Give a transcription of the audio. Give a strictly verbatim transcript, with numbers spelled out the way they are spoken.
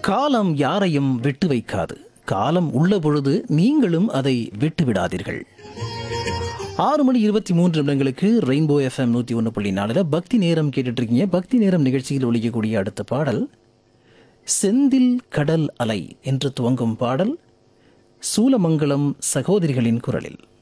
காலம் யாரையும் விட்டு வைக்காது. காலம் உள்ள பொழுது நீங்களும் அதை விட்டு விடாதீர்கள். ஆறு மணி இருபத்தி மூன்று நிமிடங்களுக்கு ரெயின்போ எஃப்எம் நூற்றி ஒன்று புள்ளி நாலில் பக்தி நேரம் கேட்டுட்டு இருக்கீங்க. பக்தி நேரம் நிகழ்ச்சியில் ஒலிக்கக்கூடிய அடுத்த பாடல் செந்தில் கடல் அலை என்று துவங்கும் பாடல் சூலமங்கலம் சகோதரிகளின் குரலில்.